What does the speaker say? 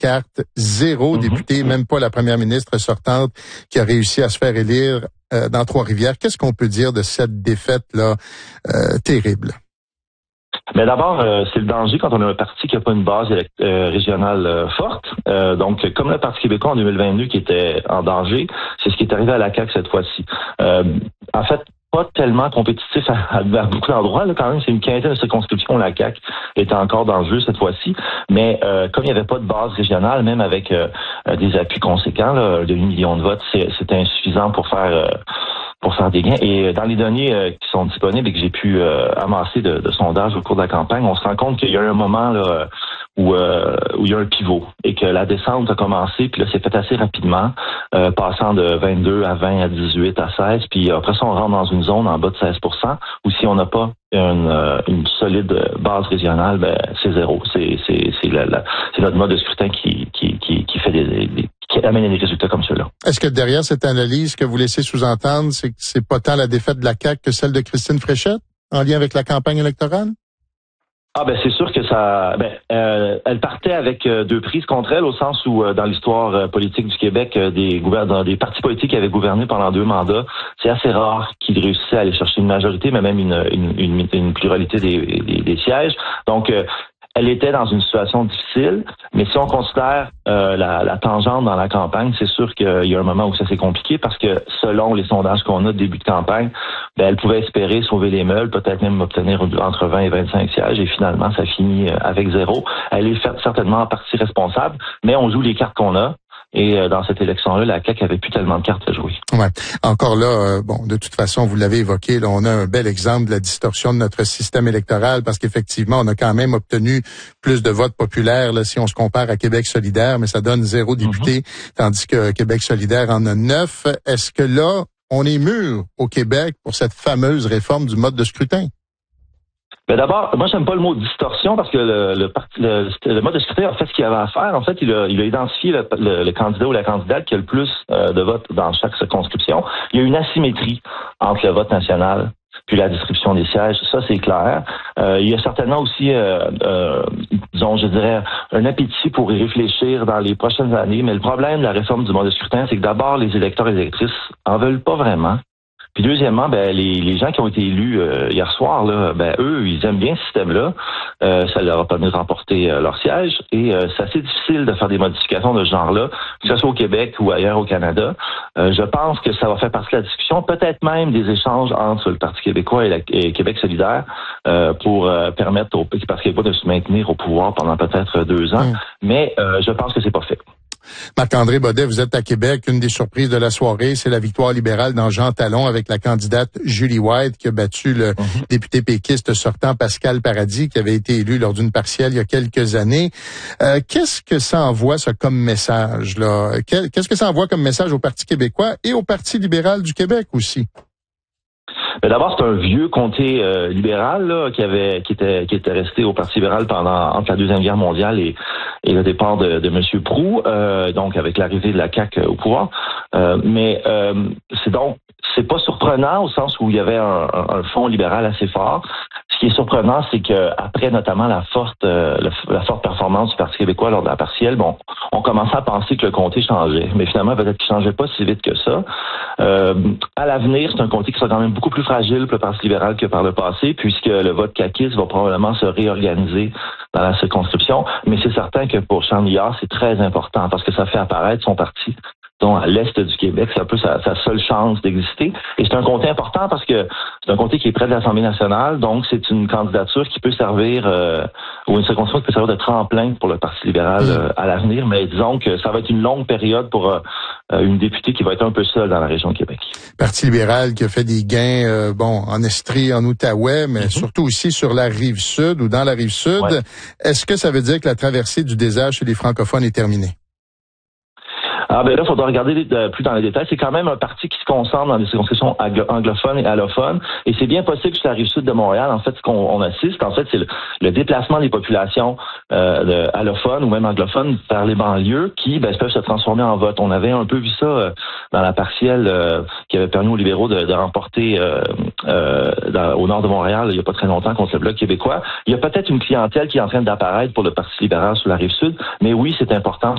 carte, 0 député, même pas la première ministre sortante qui a réussi à se faire élire dans Trois-Rivières. Qu'est-ce qu'on peut dire de cette défaite-là terrible? Mais d'abord, c'est le danger quand on a un parti qui n'a pas une base régionale forte. Donc, comme le Parti québécois en 2022 qui était en danger, c'est ce qui est arrivé à la CAQ cette fois-ci. En fait, pas tellement compétitif à beaucoup d'endroits. Là, quand même, c'est une quinzaine de circonscriptions. La CAQ était encore dans le jeu cette fois-ci. Mais comme il n'y avait pas de base régionale, même avec des appuis conséquents, là, de 8 millions de votes, c'était insuffisant pour faire des gains. Et dans les données qui sont disponibles et que j'ai pu amasser de sondages au cours de la campagne, on se rend compte qu'il y a un moment là où il y a un pivot et que la descente a commencé, puis là, c'est fait assez rapidement, passant de 22 à 20 à 18 à 16, puis après ça, on rentre dans une zone en bas de 16 %, où si on n'a pas une solide base régionale, ben c'est zéro. C'est notre mode de scrutin qui fait qui amène des résultats comme ceux-là. Est-ce que derrière cette analyse que vous laissez sous-entendre, c'est que c'est pas tant la défaite de la CAQ que celle de Christine Fréchette, en lien avec la campagne électorale? Ah ben c'est sûr que ça. Elle partait avec deux prises contre elle, au sens où dans l'histoire politique du Québec, des partis politiques qui avaient gouverné pendant 2 mandats, c'est assez rare qu'ils réussissaient à aller chercher une majorité, mais même une pluralité des sièges. Donc elle était dans une situation difficile, mais si on considère la tangente dans la campagne, c'est sûr qu'il y a un moment où ça s'est compliqué parce que selon les sondages qu'on a de début de campagne, elle pouvait espérer sauver les meubles, peut-être même obtenir entre 20 et 25 sièges, et finalement ça finit avec 0. Elle est certainement en partie responsable, mais on joue les cartes qu'on a. Et dans cette élection-là, la CAQ avait plus tellement de cartes à jouer. Ouais. Encore là, de toute façon, vous l'avez évoqué, là, on a un bel exemple de la distorsion de notre système électoral parce qu'effectivement, on a quand même obtenu plus de votes populaires là, si on se compare à Québec solidaire, mais ça donne 0 député, tandis que Québec solidaire en a 9. Est-ce que là, on est mûr au Québec pour cette fameuse réforme du mode de scrutin? Mais d'abord, moi j'aime pas le mot distorsion parce que le mode de scrutin a fait ce qu'il avait à faire. En fait, il a identifié le candidat ou la candidate qui a le plus de votes dans chaque circonscription. Il y a une asymétrie entre le vote national puis la distribution des sièges. Ça, c'est clair. Il y a certainement aussi, disons, je dirais, un appétit pour y réfléchir dans les prochaines années. Mais le problème de la réforme du mode de scrutin, c'est que d'abord, les électeurs et les électrices en veulent pas vraiment. Puis deuxièmement, les gens qui ont été élus hier soir, là, eux, ils aiment bien ce système-là. Ça leur a permis de remporter leur siège. Et c'est assez difficile de faire des modifications de ce genre-là, que ce soit au Québec ou ailleurs au Canada. Je pense que ça va faire partie de la discussion, peut-être même des échanges entre le Parti québécois et Québec solidaire pour permettre au Parti québécois de se maintenir au pouvoir pendant peut-être 2 ans. Mais je pense que c'est pas fait. Marc-André Baudet, vous êtes à Québec. Une des surprises de la soirée, c'est la victoire libérale dans Jean Talon avec la candidate Julie White qui a battu le député péquiste sortant Pascal Paradis qui avait été élu lors d'une partielle il y a quelques années. Qu'est-ce que ça envoie ça comme message là? Qu'est-ce que ça envoie comme message au Parti québécois et au Parti libéral du Québec aussi? Mais d'abord, c'est un vieux comté libéral là, qui était resté au Parti libéral entre la Deuxième Guerre mondiale et le départ de M. Proulx, donc avec l'arrivée de la CAQ au pouvoir. Mais c'est pas surprenant au sens où il y avait un fond libéral assez fort. Ce qui est surprenant, c'est que après notamment la forte performance du Parti québécois lors de la partielle, on commençait à penser que le comté changeait. Mais finalement, peut-être qu'il changeait pas si vite que ça. À l'avenir, c'est un comté qui sera quand même beaucoup plus fragile pour le Parti libéral que par le passé, puisque le vote caquiste va probablement se réorganiser dans la circonscription. Mais c'est certain que pour Charles Milliard, c'est très important parce que ça fait apparaître son parti à l'est du Québec, c'est un peu sa seule chance d'exister. Et c'est un comté important parce que c'est un comté qui est près de l'Assemblée nationale, donc c'est une candidature qui peut servir, ou une circonscription qui peut servir de tremplin pour le Parti libéral à l'avenir, mais disons que ça va être une longue période pour une députée qui va être un peu seule dans la région de Québec. Parti libéral qui a fait des gains, en Estrie, en Outaouais, mais surtout aussi sur la Rive-Sud ou dans la Rive-Sud. Ouais. Est-ce que ça veut dire que la traversée du désert chez les francophones est terminée? Là, il faudra regarder plus dans les détails. C'est quand même un parti qui se concentre dans des circonscriptions anglophones et allophones. Et c'est bien possible que sur la Rive-Sud de Montréal, en fait, ce qu'on assiste, en fait, c'est le déplacement des populations allophones ou même anglophones vers les banlieues qui peuvent se transformer en vote. On avait un peu vu ça dans la partielle qui avait permis aux libéraux de remporter au nord de Montréal il n'y a pas très longtemps contre le Bloc québécois. Il y a peut-être une clientèle qui est en train d'apparaître pour le Parti libéral sur la Rive-Sud, mais oui, c'est important